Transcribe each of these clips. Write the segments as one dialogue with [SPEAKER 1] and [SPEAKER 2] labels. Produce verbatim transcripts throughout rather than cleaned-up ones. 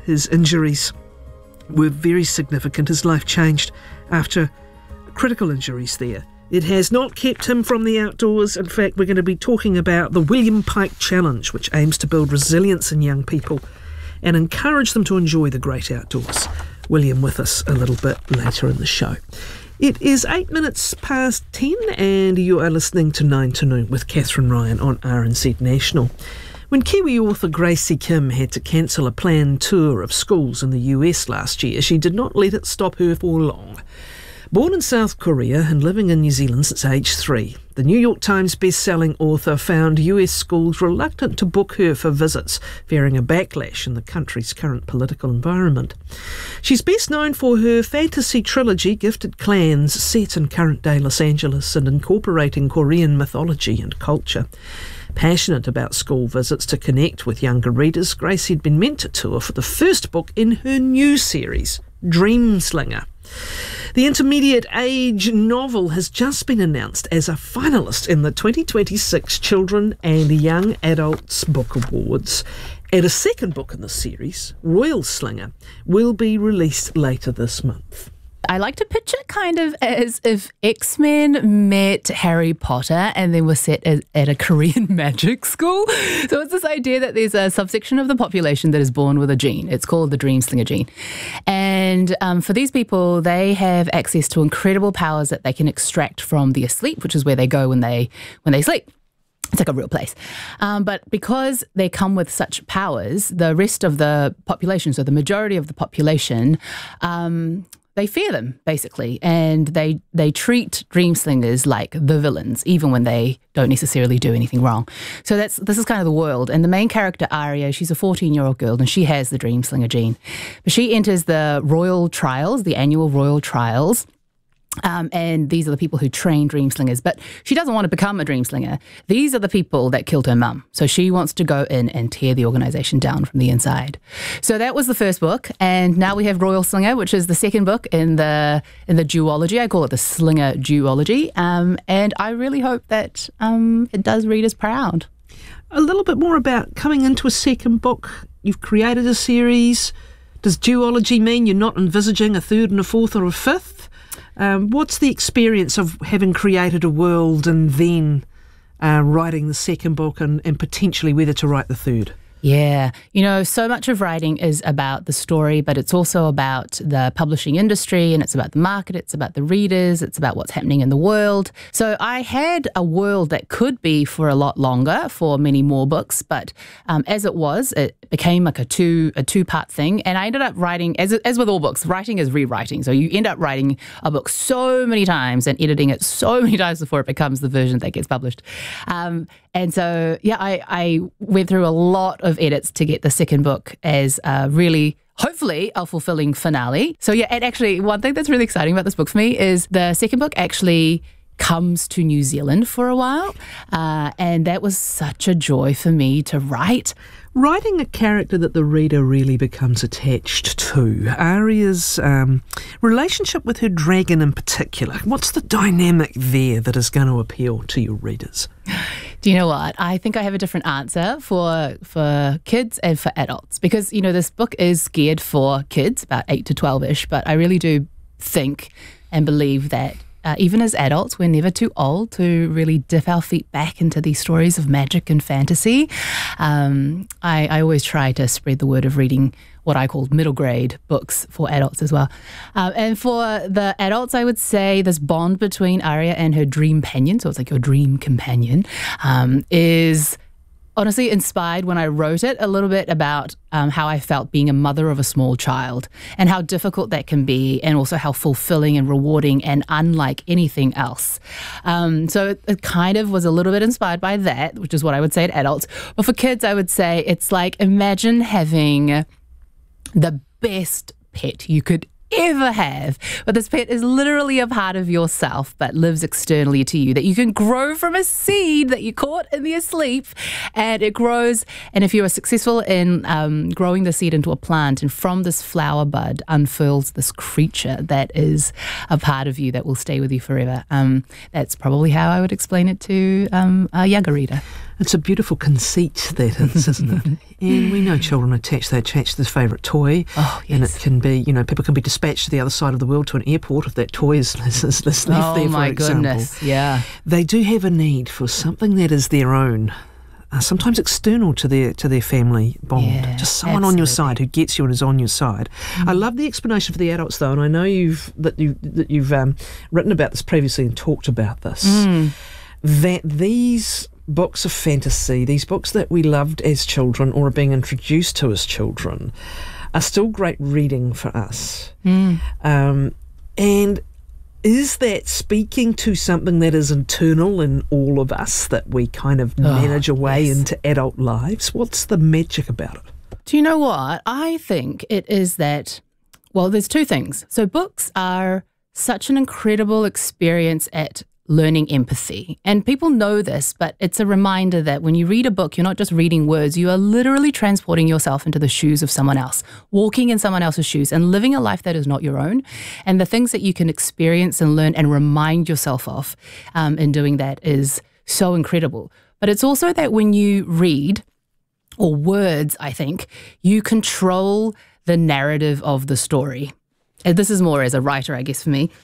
[SPEAKER 1] His injuries were very significant. His life changed after critical injuries there. It has not kept him from the outdoors. In fact, we're going to be talking about the William Pike Challenge, which aims to build resilience in young people and encourage them to enjoy the great outdoors. William with us a little bit later in the show. It is eight minutes past ten and you are listening to nine to noon with Catherine Ryan on R N Z National. When Kiwi author Gracie Kim had to cancel a planned tour of schools in the U S last year, she did not let it stop her for long. Born in South Korea and living in New Zealand since age three, the New York Times best-selling author found U S schools reluctant to book her for visits, fearing a backlash in the country's current political environment. She's best known for her fantasy trilogy, Gifted Clans, set in current-day Los Angeles and incorporating Korean mythology and culture. Passionate about school visits to connect with younger readers, Gracie had been meant to tour for the first book in her new series, Dreamslinger. The intermediate age novel has just been announced as a finalist in the twenty twenty-six Children and Young Adults Book Awards. And a second book in the series, Royal Slinger, will be released later this month.
[SPEAKER 2] I like to picture it kind of as if X-Men met Harry Potter and then were set at, at a Korean magic school. So it's this idea that there's a subsection of the population that is born with a gene. It's called the Dreamslinger gene. And um, for these people, they have access to incredible powers that they can extract from their sleep, which is where they go when they when they sleep. It's like a real place. Um, but because they come with such powers, the rest of the population, so the majority of the population, um, they fear them, basically, and they they treat Dreamslingers like the villains, even when they don't necessarily do anything wrong. So that's this is kind of the world. And the main character, Aria, she's a fourteen-year-old girl, and she has the Dreamslinger gene. But she enters the royal trials, the annual royal trials, Um, and these are the people who train Dreamslingers. But she doesn't want to become a Dreamslinger. These are the people that killed her mum. So she wants to go in and tear the organisation down from the inside. So that was the first book. And now we have Royal Slinger, which is the second book in the in the duology. I call it the Slinger duology. Um, and I really hope that um, it does readers proud.
[SPEAKER 1] A little bit more about coming into a second book. You've created a series. Does duology mean you're not envisaging a third and a fourth or a fifth? Um, what's the experience of having created a world and then uh, writing the second book and, and potentially whether to write the third?
[SPEAKER 2] Yeah. You know, so much of writing is about the story, but it's also about the publishing industry and it's about the market, it's about the readers, it's about what's happening in the world. So I had a world that could be for a lot longer, for many more books, but um, as it was, it became like a two a two-part thing. And I ended up writing, as as with all books, writing is rewriting. So you end up writing a book so many times and editing it so many times before it becomes the version that gets published. Um, and so, yeah, I, I went through a lot of edits to get the second book as uh, really, hopefully, a fulfilling finale. So, yeah, and actually, one thing that's really exciting about this book for me is the second book actually comes to New Zealand for a while. Uh, and that was such a joy for me to write.
[SPEAKER 1] Writing a character that the reader really becomes attached to. Aria's um, relationship with her dragon in particular. What's the dynamic there that is going to appeal to your readers?
[SPEAKER 2] Do you know what? I think I have a different answer for for kids and for adults because, you know, this book is geared for kids, about eight to twelve-ish, but I really do think and believe that Uh, even as adults, we're never too old to really dip our feet back into these stories of magic and fantasy. Um, I, I always try to spread the word of reading what I call middle grade books for adults as well. Um, and for the adults, I would say this bond between Aria and her dream companion, so it's like your dream companion, um, is honestly inspired when I wrote it a little bit about um, how I felt being a mother of a small child and how difficult that can be and also how fulfilling and rewarding and unlike anything else. Um, so it, it kind of was a little bit inspired by that, which is what I would say to adults. But for kids, I would say it's like imagine having the best pet you could ever have, but this pet is literally a part of yourself but lives externally to you, that you can grow from a seed that you caught in your sleep, and it grows, and if you are successful in um, growing the seed into a plant, and from this flower bud unfurls this creature that is a part of you that will stay with you forever. Um, that's probably how I would explain it to um, a younger reader.
[SPEAKER 1] It's a beautiful conceit, that is, isn't it? And we know children attach, they attach their favourite toy.
[SPEAKER 2] Oh, yes.
[SPEAKER 1] And it can be, you know, people can be dispatched to the other side of the world to an airport if that toy is, is, is left
[SPEAKER 2] oh,
[SPEAKER 1] there, for
[SPEAKER 2] my
[SPEAKER 1] example.
[SPEAKER 2] goodness, yeah.
[SPEAKER 1] They do have a need for something that is their own, uh, sometimes external to their to their family bond.
[SPEAKER 2] Yeah,
[SPEAKER 1] Just someone on your
[SPEAKER 2] absolutely.
[SPEAKER 1] side who gets you and is on your side. Mm. I love the explanation for the adults, though, and I know you've that you that you've um, written about this previously and talked about this.
[SPEAKER 2] Mm.
[SPEAKER 1] That these books of fantasy, these books that we loved as children or are being introduced to as children, are still great reading for us.
[SPEAKER 2] Mm.
[SPEAKER 1] Um, and is that speaking to something that is internal in all of us that we kind of
[SPEAKER 2] Oh,
[SPEAKER 1] manage away
[SPEAKER 2] yes.
[SPEAKER 1] into adult lives? What's the magic about it?
[SPEAKER 2] Do you know what? I think it is that, well, there's two things. So books are such an incredible experience at learning empathy. And people know this, but it's a reminder that when you read a book, you're not just reading words, you are literally transporting yourself into the shoes of someone else, walking in someone else's shoes and living a life that is not your own. And the things that you can experience and learn and remind yourself of um, in doing that is so incredible. But it's also that when you read, or words, I think, you control the narrative of the story. And this is more as a writer, I guess, for me.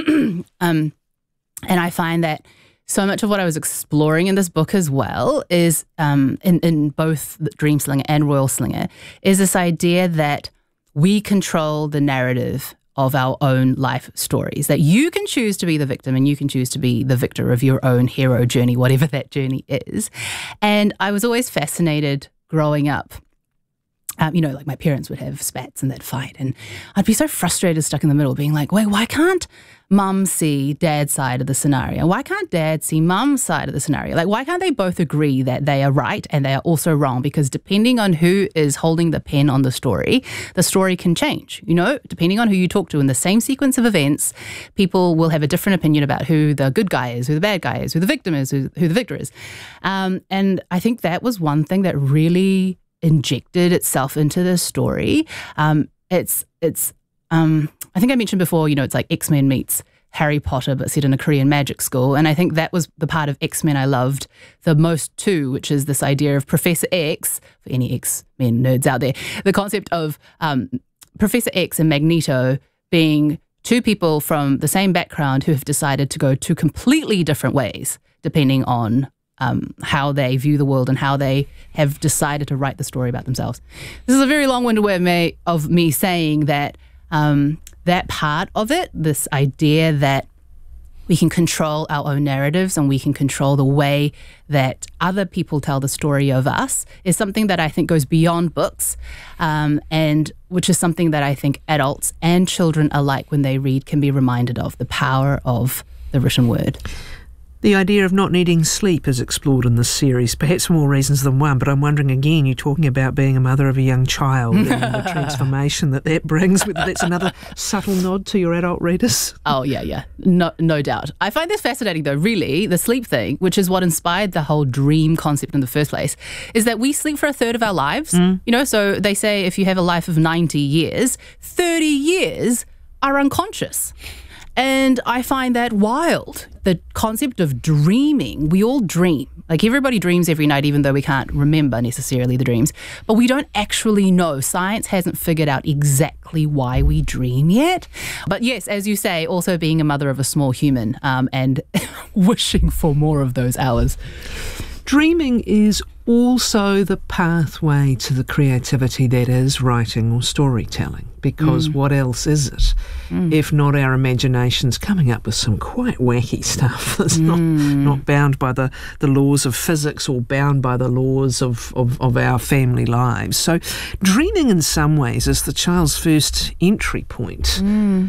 [SPEAKER 2] um, And I find that so much of what I was exploring in this book as well is, um, in, in both Dreamslinger and Royal Slinger, is this idea that we control the narrative of our own life stories, that you can choose to be the victim and you can choose to be the victor of your own hero journey, whatever that journey is. And I was always fascinated growing up. Um, you know, like my parents would have spats and they'd fight, and I'd be so frustrated, stuck in the middle, being like, wait, why can't mum see dad's side of the scenario? Why can't dad see mum's side of the scenario? Like, why can't they both agree that they are right and they are also wrong? Because depending on who is holding the pen on the story, the story can change. You know, depending on who you talk to in the same sequence of events, people will have a different opinion about who the good guy is, who the bad guy is, who the victim is, who, who the victor is. Um, and I think that was one thing that really injected itself into the story. Um, it's, it's. Um, I think I mentioned before, you know, it's like X-Men meets Harry Potter, but set in a Korean magic school. And I think that was the part of X-Men I loved the most too, which is this idea of Professor X, for any X-Men nerds out there, the concept of um, Professor X and Magneto being two people from the same background who have decided to go two completely different ways, depending on Um, how they view the world and how they have decided to write the story about themselves. This is a very long-winded way of me, of me saying that um, that part of it, this idea that we can control our own narratives and we can control the way that other people tell the story of us, is something that I think goes beyond books, um, and which is something that I think adults and children alike, when they read, can be reminded of, the power of the written word.
[SPEAKER 1] The idea of not needing sleep is explored in this series, perhaps for more reasons than one, but I'm wondering again, you're talking about being a mother of a young child and the transformation that that brings, whether that's another subtle nod to your adult readers.
[SPEAKER 2] Oh, yeah, yeah, no no doubt. I find this fascinating though, really, the sleep thing, which is what inspired the whole dream concept in the first place, is that we sleep for a third of our lives. Mm. You know, so they say if you have a life of ninety years, thirty years are unconscious. And I find that wild. The concept of dreaming, we all dream. Like everybody dreams every night, even though we can't remember necessarily the dreams. But we don't actually know. Science hasn't figured out exactly why we dream yet. But yes, as you say, also being a mother of a small human um, and wishing for more of those hours.
[SPEAKER 1] Dreaming is also the pathway to the creativity that is writing or storytelling, because mm. what else is it mm. if not our imaginations coming up with some quite wacky stuff that's mm. not, not bound by the, the laws of physics or bound by the laws of, of, of our family lives. So dreaming in some ways is the child's first entry point mm.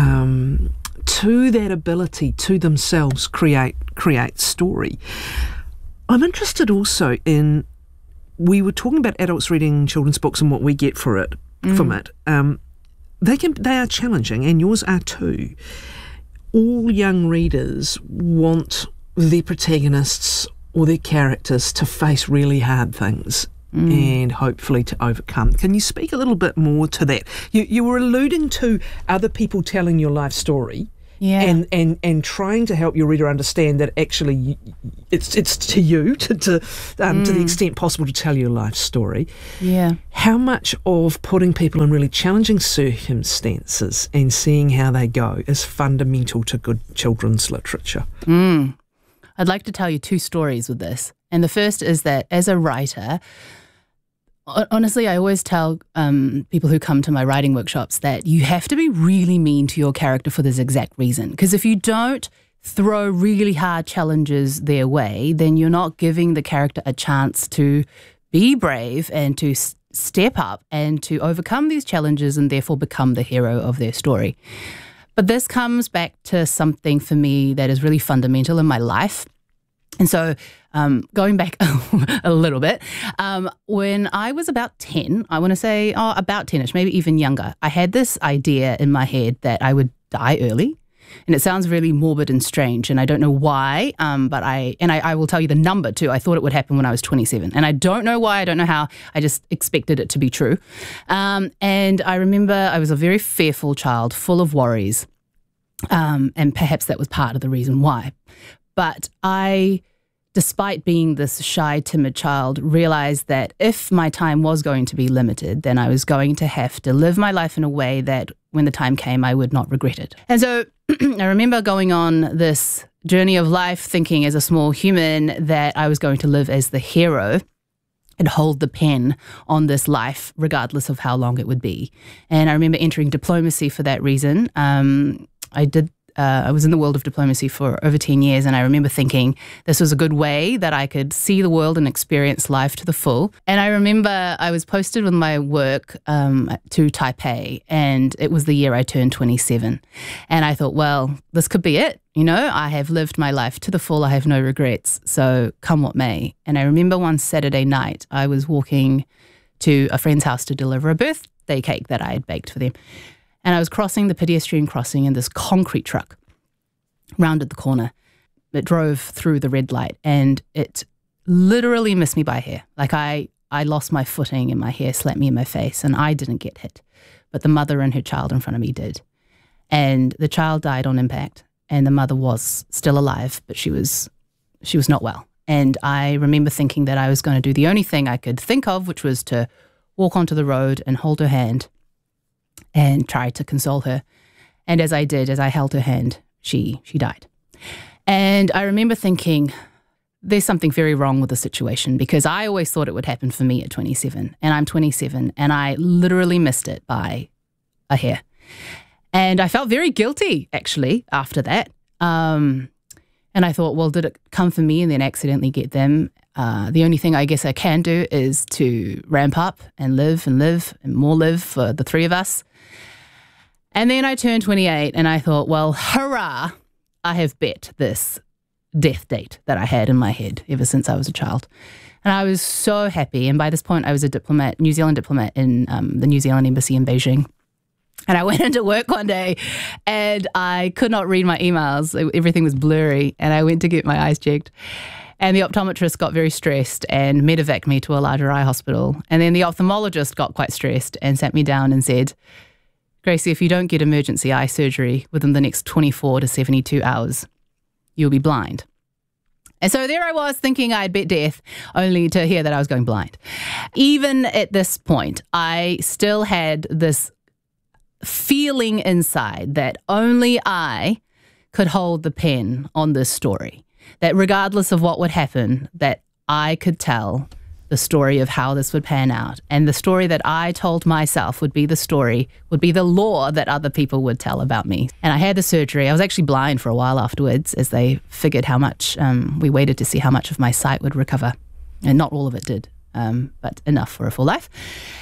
[SPEAKER 1] um, to that ability to themselves create create story. I'm interested also in, we were talking about adults reading children's books and what we get for it, mm. from it. Um, they can, they are challenging, and yours are too. All young readers want their protagonists or their characters to face really hard things mm. and hopefully to overcome. Can you speak a little bit more to that? You, you were alluding to other people telling your life story
[SPEAKER 2] Yeah.
[SPEAKER 1] And, and and trying to help your reader understand that actually it's it's to you, to to, um, mm. to the extent possible, to tell your life story.
[SPEAKER 2] Yeah.
[SPEAKER 1] How much of putting people in really challenging circumstances and seeing how they go is fundamental to good children's literature?
[SPEAKER 2] Mm. I'd like to tell you two stories with this. And the first is that as a writer, honestly, I always tell um, people who come to my writing workshops that you have to be really mean to your character for this exact reason. Because if you don't throw really hard challenges their way, then you're not giving the character a chance to be brave and to s- step up and to overcome these challenges and therefore become the hero of their story. But this comes back to something for me that is really fundamental in my life. And so um, going back a little bit, um, when I was about ten, I want to say oh, about ten-ish, maybe even younger, I had this idea in my head that I would die early. And it sounds really morbid and strange, and I don't know why, um, but I, and I, I will tell you the number too. I thought it would happen when I was twenty-seven. And I don't know why, I don't know how, I just expected it to be true. Um, and I remember I was a very fearful child, full of worries, um, and perhaps that was part of the reason why. But I, despite being this shy, timid child, realized that if my time was going to be limited, then I was going to have to live my life in a way that when the time came, I would not regret it. And so I remember going on this journey of life thinking as a small human that I was going to live as the hero and hold the pen on this life regardless of how long it would be. And I remember entering diplomacy for that reason. Um, I did Uh, I was in the world of diplomacy for over ten years, and I remember thinking this was a good way that I could see the world and experience life to the full. And I remember I was posted with my work um, to Taipei, and it was the year I turned twenty-seven. And I thought, well, this could be it. You know, I have lived my life to the full. I have no regrets. So come what may. And I remember one Saturday night, I was walking to a friend's house to deliver a birthday cake that I had baked for them. And I was crossing the pedestrian crossing, and this concrete truck rounded the corner. It drove through the red light, and it literally missed me by a hair. Like I, I lost my footing and my hair slapped me in my face, and I didn't get hit. But the mother and her child in front of me did. And the child died on impact, and the mother was still alive, but she was, she was not well. And I remember thinking that I was going to do the only thing I could think of, which was to walk onto the road and hold her hand and tried to console her. And as I did, as I held her hand, she she died. And I remember thinking, there's something very wrong with the situation, because I always thought it would happen for me at twenty-seven, and I'm twenty-seven, and I literally missed it by a hair. And I felt very guilty, actually, after that. Um, and I thought, well, did it come for me and then accidentally get them? Uh, the only thing I guess I can do is to ramp up and live and live and more live for the three of us. And then I turned twenty-eight, and I thought, well, hurrah, I have bet this death date that I had in my head ever since I was a child. And I was so happy. And by this point, I was a diplomat, New Zealand diplomat in um, the New Zealand embassy in Beijing. And I went into work one day, and I could not read my emails. Everything was blurry, and I went to get my eyes checked. And the optometrist got very stressed and medevaced me to a larger eye hospital. And then the ophthalmologist got quite stressed and sat me down and said, Gracie, if you don't get emergency eye surgery within the next twenty-four to seventy-two hours, you'll be blind. And so there I was thinking I'd bet death, only to hear that I was going blind. Even at this point, I still had this feeling inside that only I could hold the pen on this story, that regardless of what would happen, that I could tell the story of how this would pan out. And the story that I told myself would be the story, would be the lore that other people would tell about me. And I had the surgery. I was actually blind for a while afterwards, as they figured how much, um, we waited to see how much of my sight would recover. And not all of it did, um, but enough for a full life.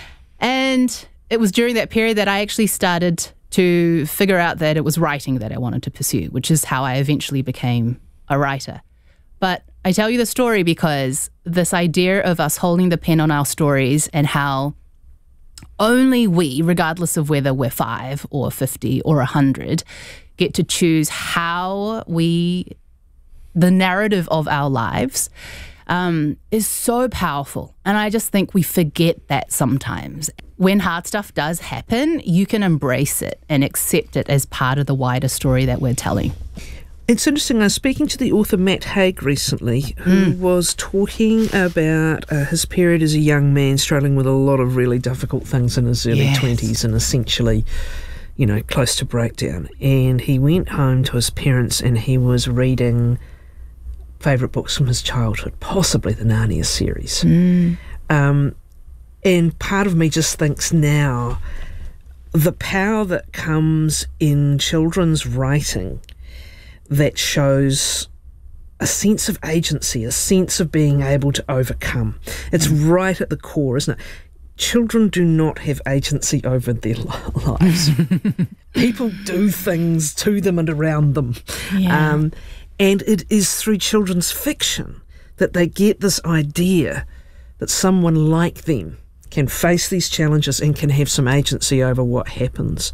[SPEAKER 2] And it was during that period that I actually started to figure out that it was writing that I wanted to pursue, which is how I eventually became a writer. But I tell you the story because this idea of us holding the pen on our stories and how only we, regardless of whether we're five or fifty or a hundred, get to choose how we, the narrative of our lives, um, is so powerful. And I just think we forget that sometimes. When hard stuff does happen, you can embrace it and accept it as part of the wider story that we're telling.
[SPEAKER 1] It's interesting, I was speaking to the author Matt Haig recently, who mm. was talking about uh, his period as a young man struggling with a lot of really difficult things in his early yes. twenties and essentially, you know, close to breakdown. And he went home to his parents and he was reading favourite books from his childhood, possibly the Narnia series.
[SPEAKER 2] Mm.
[SPEAKER 1] Um, and part of me just thinks now, the power that comes in children's writing that shows a sense of agency, a sense of being able to overcome. It's mm. right at the core, isn't it? Children do not have agency over their lives. People do things to them and around them.
[SPEAKER 2] Yeah.
[SPEAKER 1] Um, and it is through children's fiction that they get this idea that someone like them can face these challenges and can have some agency over what happens.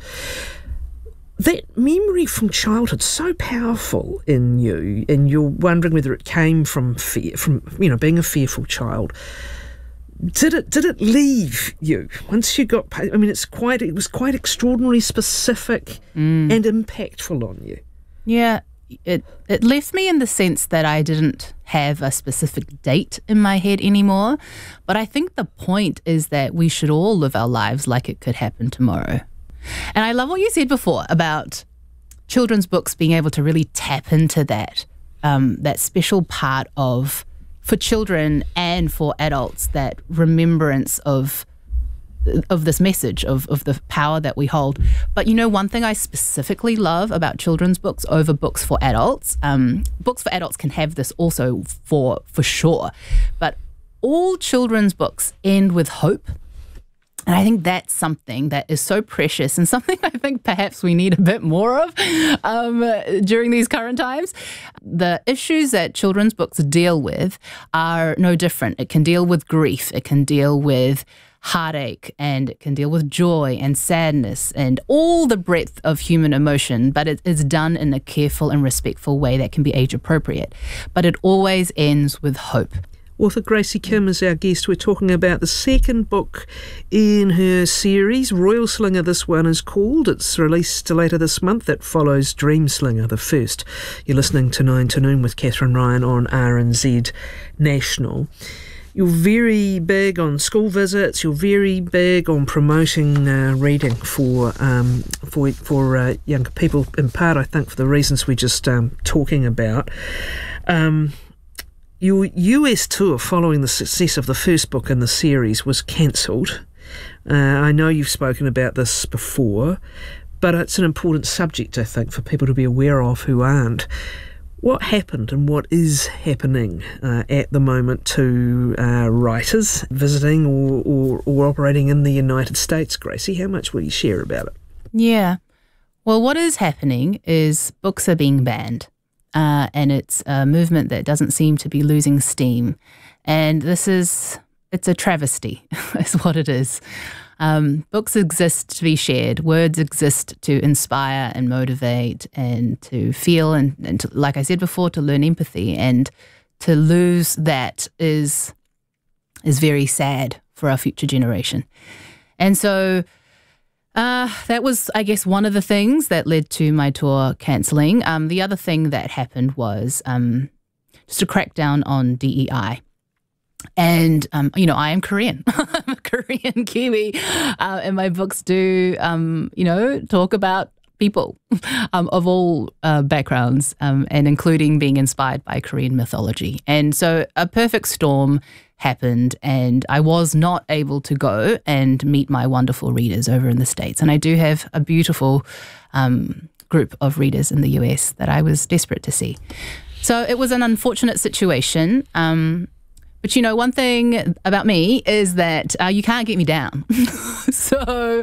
[SPEAKER 1] That memory from childhood, so powerful in you, and you're wondering whether it came from fear, from you know being a fearful child. Did it? Did it leave you once you got? I mean, it's quite. It was quite extraordinarily specific
[SPEAKER 2] mm.
[SPEAKER 1] and impactful on you.
[SPEAKER 2] Yeah, it it left me in the sense that I didn't have a specific date in my head anymore. But I think the point is that we should all live our lives like it could happen tomorrow. And I love what you said before about children's books being able to really tap into that, um, that special part of, for children and for adults, that remembrance of of this message, of, of the power that we hold. But you know, one thing I specifically love about children's books over books for adults, um, books for adults can have this also for, for sure, but all children's books end with hope. And I think that's something that is so precious and something I think perhaps we need a bit more of um, during these current times. The issues that children's books deal with are no different. It can deal with grief. It can deal with heartache, and it can deal with joy and sadness and all the breadth of human emotion, but it is done in a careful and respectful way that can be age appropriate. But it always ends with hope.
[SPEAKER 1] Author Gracie Kim is our guest. We're talking about the second book in her series, Royal Slinger. This one is called. It's released later this month. It follows Dream Slinger, the first. You're listening to Nine to Noon with Catherine Ryan on R N Z National. You're very big on school visits. You're very big on promoting uh, reading for um, for for uh, younger people. In part, I think, for the reasons we're just um, talking about. Um, Your U S tour following the success of the first book in the series was cancelled. Uh, I know you've spoken about this before, but it's an important subject, I think, for people to be aware of who aren't. What happened and what is happening uh, at the moment to uh, writers visiting or, or, or operating in the United States, Gracie? How much will you share about it?
[SPEAKER 2] Yeah. Well, what is happening is books are being banned. Uh, and it's a movement that doesn't seem to be losing steam. And this is, it's a travesty, is what it is. Um, books exist to be shared. Words exist to inspire and motivate and to feel and, and to, like I said before, to learn empathy. And to lose that is, is very sad for our future generation. And so Uh, that was, I guess, one of the things that led to my tour cancelling. Um, the other thing that happened was um, just a crackdown on D E I. And, um, you know, I am Korean. I'm a Korean Kiwi. Uh, and my books do, um, you know, talk about people um, of all uh, backgrounds um, and including being inspired by Korean mythology. And so a perfect storm happened and I was not able to go and meet my wonderful readers over in the States. And I do have a beautiful um, group of readers in the U S that I was desperate to see. So it was an unfortunate situation. Um, But, you know, one thing about me is that uh, you can't get me down. so,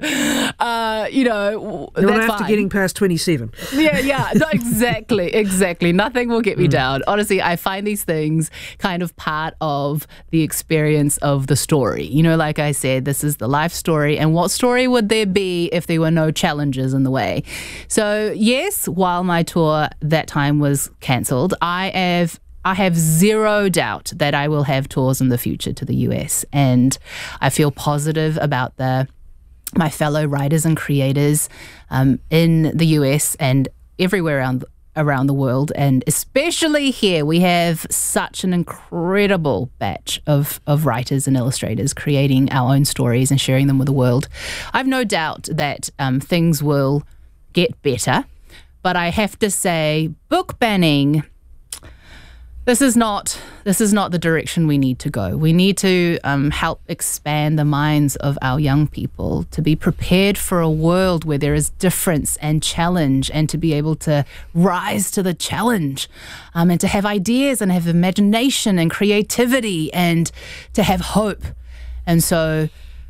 [SPEAKER 2] uh, you know,
[SPEAKER 1] Not
[SPEAKER 2] that's
[SPEAKER 1] after
[SPEAKER 2] fine.
[SPEAKER 1] getting past twenty-seven.
[SPEAKER 2] Yeah, yeah, no, exactly, exactly. Nothing will get me mm. down. Honestly, I find these things kind of part of the experience of the story. You know, like I said, this is the life story. And what story would there be if there were no challenges in the way? So, yes, while my tour that time was cancelled, I have I have zero doubt that I will have tours in the future to the U S, and I feel positive about the my fellow writers and creators um, in the U S and everywhere around around the world, and especially here. We have such an incredible batch of, of writers and illustrators creating our own stories and sharing them with the world. I've no doubt that um, things will get better, but I have to say, book banning, This is not this is not the direction we need to go. We need to um, help expand the minds of our young people to be prepared for a world where there is difference and challenge, and to be able to rise to the challenge, um, and to have ideas and have imagination and creativity and to have hope. And so,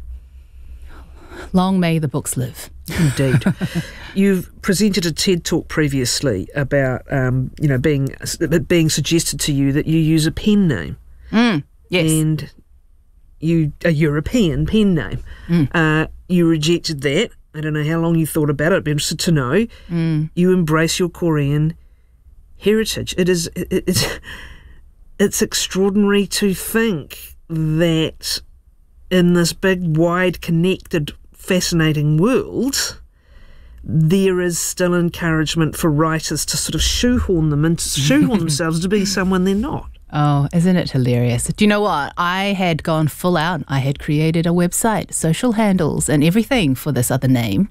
[SPEAKER 2] long may the books live.
[SPEAKER 1] Indeed. You've presented a TED Talk previously about, um, you know, being being suggested to you that you use a pen name.
[SPEAKER 2] Mm, yes.
[SPEAKER 1] And you a European pen name.
[SPEAKER 2] Mm.
[SPEAKER 1] Uh, you rejected that. I don't know how long you thought about it. I'd be interested to know.
[SPEAKER 2] Mm.
[SPEAKER 1] You embrace your Korean heritage. It is it, it's it's extraordinary to think that in this big, wide, connected, fascinating world, there is still encouragement for writers to sort of shoehorn them into shoehorn themselves to be someone they're not.
[SPEAKER 2] Oh, isn't it hilarious? Do you know what? I had gone full out. I had created a website, social handles, and everything for this other name.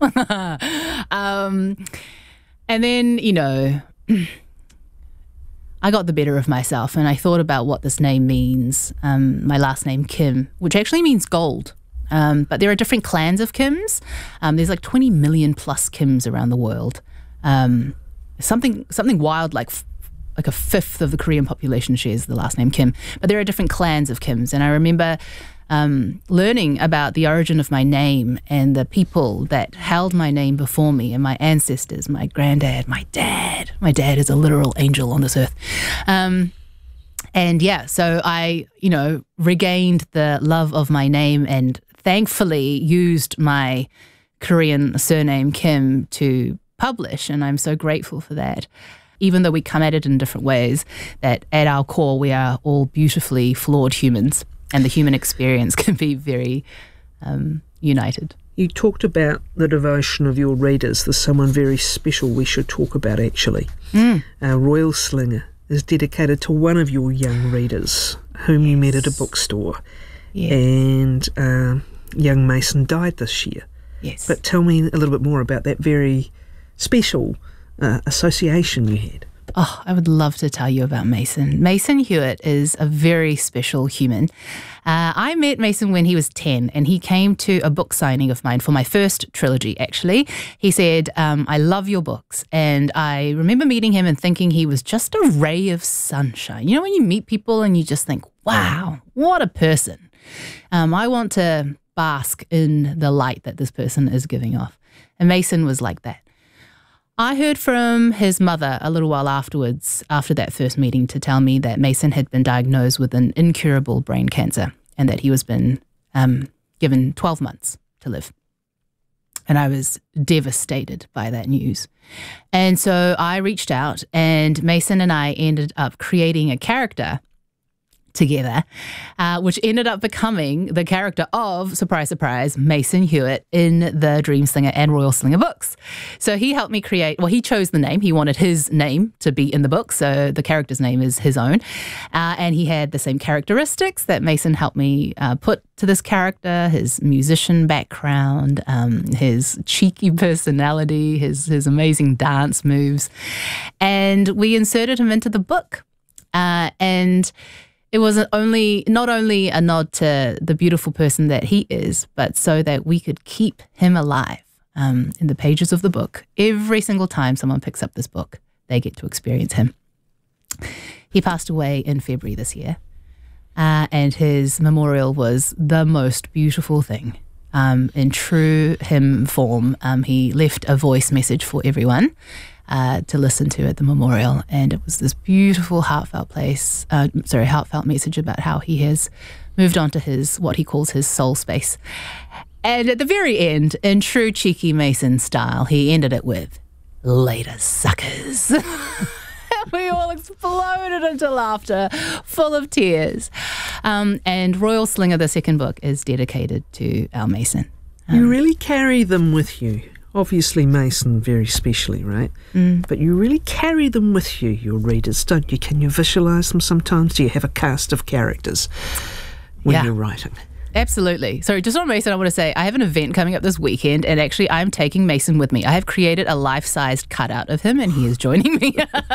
[SPEAKER 2] um, and then, you know, I got the better of myself, and I thought about what this name means. Um, my last name, Kim, which actually means gold. Um, but there are different clans of Kims. Um, there's like twenty million plus Kims around the world. Um, something something wild, like f- like a fifth of the Korean population shares the last name Kim. But there are different clans of Kims. And I remember um, learning about the origin of my name and the people that held my name before me, and my ancestors, my granddad, my dad. My dad is a literal angel on this earth. Um, and yeah, so I, you know, regained the love of my name, and thankfully used my Korean surname Kim to publish, and I'm so grateful for that. Even though we come at it in different ways, that at our core we are all beautifully flawed humans, and the human experience can be very um, united.
[SPEAKER 1] You talked about the devotion of your readers. There's someone very special we should talk about, actually.
[SPEAKER 2] Mm.
[SPEAKER 1] Uh, Royal Slinger is dedicated to one of your young readers whom you met at a bookstore.
[SPEAKER 2] Yeah.
[SPEAKER 1] And um, young Mason died this year.
[SPEAKER 2] Yes.
[SPEAKER 1] But tell me a little bit more about that very special uh, association you had.
[SPEAKER 2] Oh, I would love to tell you about Mason. Mason Hewitt is a very special human. Uh, I met Mason when he was ten, and he came to a book signing of mine for my first trilogy, actually. He said, um, I love your books. And I remember meeting him and thinking he was just a ray of sunshine. You know, when you meet people and you just think, wow, what a person. Um, I want to bask in the light that this person is giving off. And Mason was like that. I heard from his mother a little while afterwards, after that first meeting, to tell me that Mason had been diagnosed with an incurable brain cancer, and that he was been um, given twelve months to live. And I was devastated by that news. And so I reached out, and Mason and I ended up creating a character together, uh, which ended up becoming the character of, surprise, surprise, Mason Hewitt in the Dream Slinger and Royal Slinger books. So he helped me create, well, he chose the name. He wanted his name to be in the book, so the character's name is his own. Uh, and he had the same characteristics that Mason helped me uh, put to this character, his musician background, um, his cheeky personality, his, his amazing dance moves. And we inserted him into the book. Uh, and It was only not only a nod to the beautiful person that he is, but so that we could keep him alive um, in the pages of the book. Every single time someone picks up this book, they get to experience him. He passed away in February this year, uh, and his memorial was the most beautiful thing. Um, in true hymn form, um, he left a voice message for everyone Uh, to listen to at the memorial, and it was this beautiful, heartfelt place. Uh, sorry, heartfelt message about how he has moved on to his what he calls his soul space. And at the very end, in true cheeky Mason style, he ended it with "Later, suckers." We all exploded into laughter, full of tears. Um, and Royal Slinger, the second book, is dedicated to Al Mason. Um,
[SPEAKER 1] you really carry them with you. Obviously Mason very specially, right?
[SPEAKER 2] Mm.
[SPEAKER 1] But you really carry them with you, your readers, don't you? Can you visualise them sometimes? Do you have a cast of characters when
[SPEAKER 2] yeah.
[SPEAKER 1] you're writing?
[SPEAKER 2] Absolutely. Sorry, just on Mason, I want to say I have an event coming up this weekend, and actually I'm taking Mason with me. I have created a life-sized cutout of him, and he is joining me.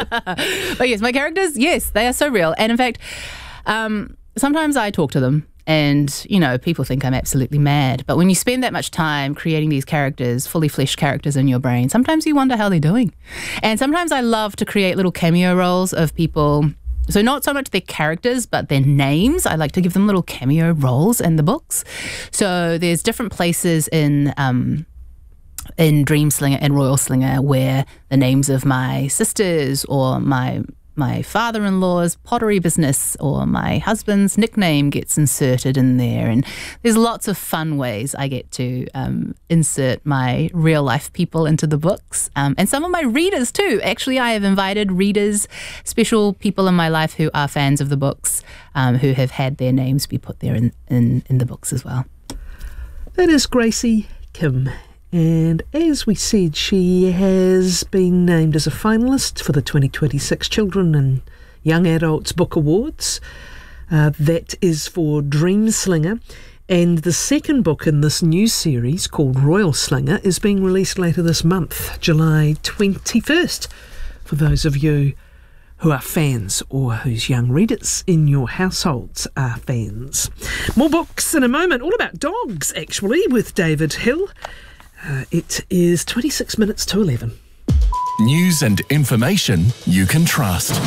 [SPEAKER 2] But yes, my characters, yes, they are so real. And in fact, um, sometimes I talk to them, and, you know, people think I'm absolutely mad. But when you spend that much time creating these characters, fully fleshed characters in your brain, sometimes you wonder how they're doing. And sometimes I love to create little cameo roles of people. So not so much their characters, but their names. I like to give them little cameo roles in the books. So there's different places in um, in Dreamslinger and Royal Slinger where the names of my sisters or my my father-in-law's pottery business or my husband's nickname gets inserted in there. And there's lots of fun ways I get to um, insert my real-life people into the books. Um, and some of my readers, too. Actually, I have invited readers, special people in my life who are fans of the books, um, who have had their names be put there in, in, in the books as well.
[SPEAKER 1] That is Gracie Kim. And as we said, she has been named as a finalist for the twenty twenty-six Children and Young Adults Book Awards. Uh, that is for Dreamslinger. And the second book in this new series, called Royal Slinger, is being released later this month, July twenty-first, for those of you who are fans or whose young readers in your households are fans. More books in a moment, all about dogs, actually, with David Hill. Uh, it is twenty-six minutes to eleven.
[SPEAKER 3] News and information you can trust.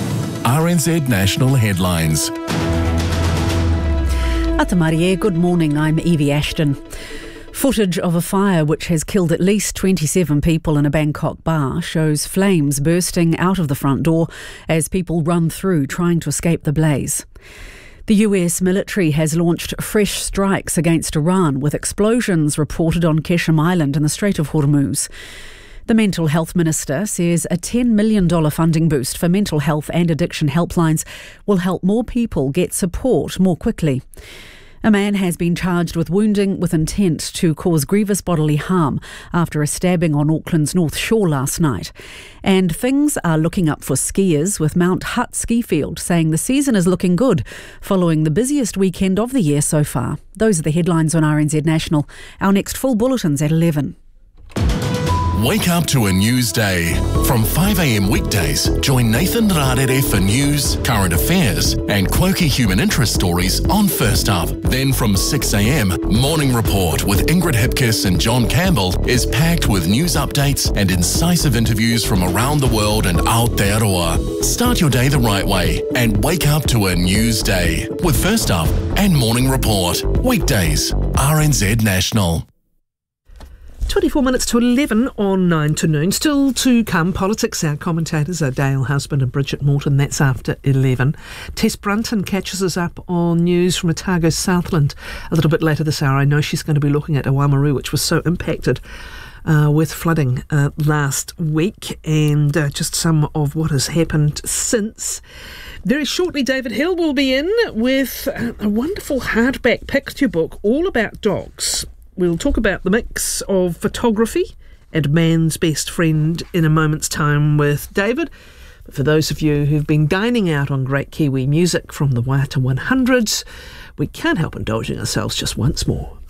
[SPEAKER 3] R N Z National Headlines.
[SPEAKER 4] Atamarie, good morning. I'm Evie Ashton. Footage of a fire which has killed at least twenty-seven people in a Bangkok bar shows flames bursting out of the front door as people run through trying to escape the blaze. The U S military has launched fresh strikes against Iran, with explosions reported on Keshem Island in the Strait of Hormuz. The mental health minister says a ten million dollars funding boost for mental health and addiction helplines will help more people get support more quickly. A man has been charged with wounding with intent to cause grievous bodily harm after a stabbing on Auckland's North Shore last night. And things are looking up for skiers, with Mount Hutt Ski Field saying the season is looking good following the busiest weekend of the year so far. Those are the headlines on R N Z National. Our next full bulletin's at eleven.
[SPEAKER 3] Wake up to a news day. From five a.m. weekdays, join Nathan Rarere for news, current affairs and quirky human interest stories on First Up. Then from six a.m, Morning Report with Ingrid Hipkiss and John Campbell is packed with news updates and incisive interviews from around the world and Aotearoa. Start your day the right way and wake up to a news day with First Up and Morning Report. Weekdays, R N Z National.
[SPEAKER 1] twenty-four minutes to eleven on nine to noon. Still to come, politics. Our commentators are Dale Husband and Bridget Morton. That's after eleven. Tess Brunton catches us up on news from Otago Southland a little bit later this hour. I know she's going to be looking at Oamaru, which was so impacted uh, with flooding uh, last week, and uh, just some of what has happened since. Very shortly, David Hill will be in with a wonderful hardback picture book all about dogs. We'll talk about the mix of photography and man's best friend in a moment's time with David. But for those of you who've been dining out on great Kiwi music from the Waiata one hundreds, we can't help indulging ourselves just once more.